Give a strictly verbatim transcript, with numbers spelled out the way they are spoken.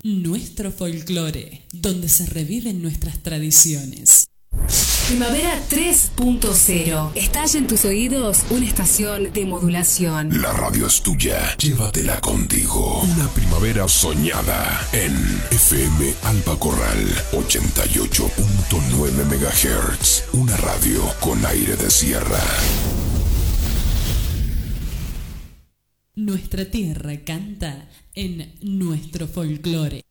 Nuestro folclore, donde se reviven nuestras tradiciones. Primavera tres punto cero. Estalla en tus oídos una estación de modulación. La radio es tuya, llévatela contigo. Una primavera soñada en F M Alba Corral ochenta y ocho punto nueve megahertz. Una radio con aire de sierra. Nuestra tierra canta en nuestro folclore.